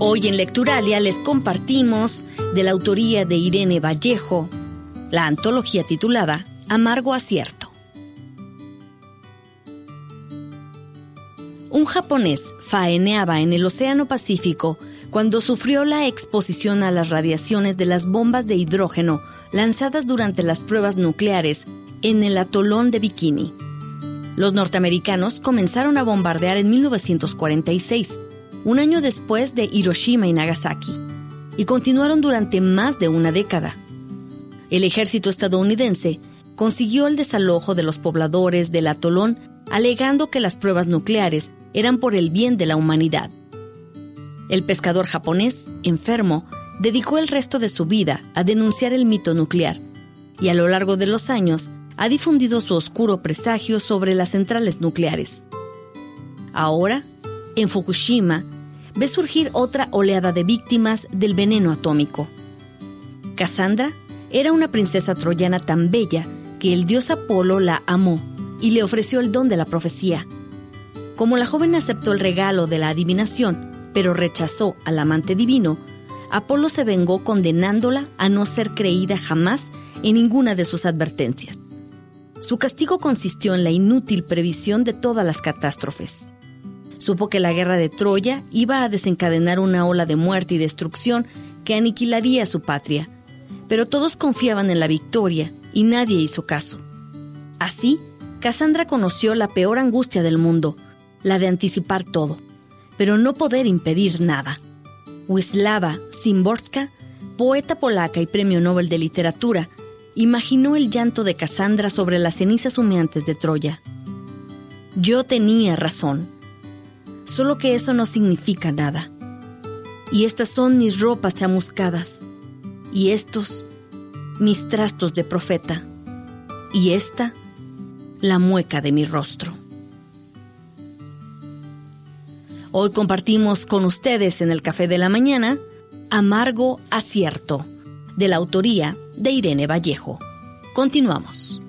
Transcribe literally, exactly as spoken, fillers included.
Hoy en Lecturalia les compartimos, de la autoría de Irene Vallejo, la antología titulada Amargo Acierto. Un japonés faeneaba en el Océano Pacífico cuando sufrió la exposición a las radiaciones de las bombas de hidrógeno lanzadas durante las pruebas nucleares en el atolón de Bikini. Los norteamericanos comenzaron a bombardear en mil novecientos cuarenta y seis, un año después de Hiroshima y Nagasaki, y continuaron durante más de una década. El ejército estadounidense consiguió el desalojo de los pobladores del atolón, alegando que las pruebas nucleares eran por el bien de la humanidad. El pescador japonés, enfermo, dedicó el resto de su vida a denunciar el mito nuclear, y a lo largo de los años ha difundido su oscuro presagio sobre las centrales nucleares. Ahora, en Fukushima, ve surgir otra oleada de víctimas del veneno atómico. Cassandra era una princesa troyana tan bella que el dios Apolo la amó y le ofreció el don de la profecía. Como la joven aceptó el regalo de la adivinación, pero rechazó al amante divino, Apolo se vengó condenándola a no ser creída jamás en ninguna de sus advertencias. Su castigo consistió en la inútil previsión de todas las catástrofes. Supo que la guerra de Troya iba a desencadenar una ola de muerte y destrucción que aniquilaría a su patria, pero todos confiaban en la victoria y nadie hizo caso. Así, Cassandra conoció la peor angustia del mundo, la de anticipar todo, pero no poder impedir nada. Wisława Szymborska, poeta polaca y premio Nobel de Literatura, imaginó el llanto de Cassandra sobre las cenizas humeantes de Troya. Yo tenía razón, solo que eso no significa nada. Y estas son mis ropas chamuscadas, y estos, mis trastos de profeta, y esta, la mueca de mi rostro. Hoy compartimos con ustedes en el Café de la Mañana Amargo Acierto, de la autoría de Irene Vallejo. Continuamos.